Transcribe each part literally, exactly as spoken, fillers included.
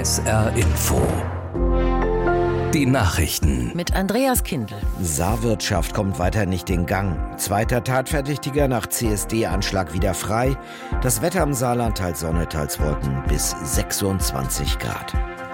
S R Info. Die Nachrichten. Mit Andreas Kindl. Saarwirtschaft kommt weiter nicht in Gang. Zweiter Tatverdächtiger nach C S D-Anschlag wieder frei. Das Wetter im Saarland teils Sonne, teils Wolken bis sechsundzwanzig Grad.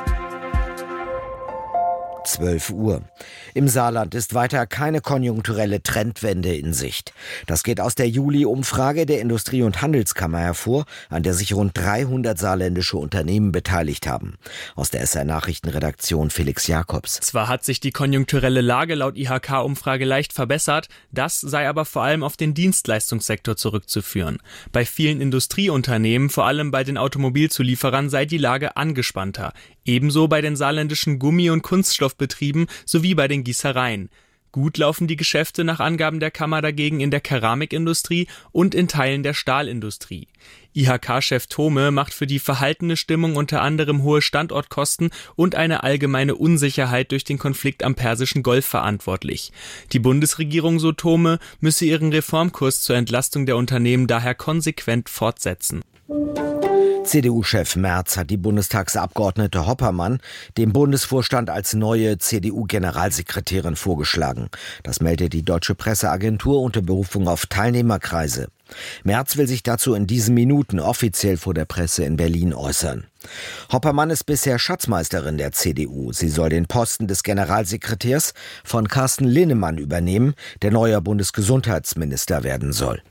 zwölf Uhr. Im Saarland ist weiter keine konjunkturelle Trendwende in Sicht. Das geht aus der Juli-Umfrage der Industrie- und Handelskammer hervor, an der sich rund dreihundert saarländische Unternehmen beteiligt haben. Aus der S R-Nachrichtenredaktion Felix Jakobs. Zwar hat sich die konjunkturelle Lage laut I H K-Umfrage leicht verbessert, das sei aber vor allem auf den Dienstleistungssektor zurückzuführen. Bei vielen Industrieunternehmen, vor allem bei den Automobilzulieferern, sei die Lage angespannter. Ebenso bei den saarländischen Gummi- und Kunststoffbetrieben sowie bei den Gießereien. Gut laufen die Geschäfte nach Angaben der Kammer dagegen in der Keramikindustrie und in Teilen der Stahlindustrie. I H K-Chef Thome macht für die verhaltene Stimmung unter anderem hohe Standortkosten und eine allgemeine Unsicherheit durch den Konflikt am Persischen Golf verantwortlich. Die Bundesregierung, so Thome, müsse ihren Reformkurs zur Entlastung der Unternehmen daher konsequent fortsetzen. C D U-Chef Merz hat die Bundestagsabgeordnete Hoppermann dem Bundesvorstand als neue C D U-Generalsekretärin vorgeschlagen. Das meldet die Deutsche Presseagentur unter Berufung auf Teilnehmerkreise. Merz will sich dazu in diesen Minuten offiziell vor der Presse in Berlin äußern. Hoppermann ist bisher Schatzmeisterin der C D U. Sie soll den Posten des Generalsekretärs von Carsten Linnemann übernehmen, der neuer Bundesgesundheitsminister werden soll.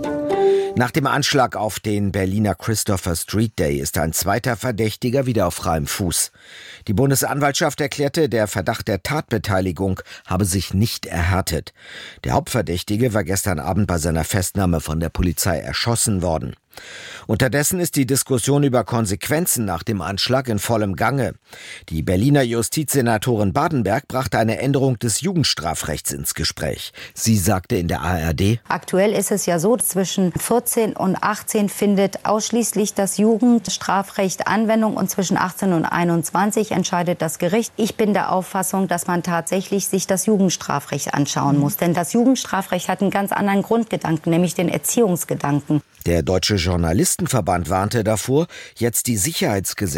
Nach dem Anschlag auf den Berliner Christopher Street Day ist ein zweiter Verdächtiger wieder auf freiem Fuß. Die Bundesanwaltschaft erklärte, der Verdacht der Tatbeteiligung habe sich nicht erhärtet. Der Hauptverdächtige war gestern Abend bei seiner Festnahme von der Polizei erschossen worden. Unterdessen ist die Diskussion über Konsequenzen nach dem Anschlag in vollem Gange. Die Berliner Justizsenatorin Badenberg brachte eine Änderung des Jugendstrafrechts ins Gespräch. Sie sagte in der A R D: Aktuell ist es ja so, zwischen vierzehn und achtzehn findet ausschließlich das Jugendstrafrecht Anwendung und zwischen achtzehn und einundzwanzig entscheidet das Gericht. Ich bin der Auffassung, dass man tatsächlich sich das Jugendstrafrecht anschauen muss. Denn das Jugendstrafrecht hat einen ganz anderen Grundgedanken, nämlich den Erziehungsgedanken. Der Deutsche Journalistenverband warnte davor, jetzt die Sicherheitsgesetze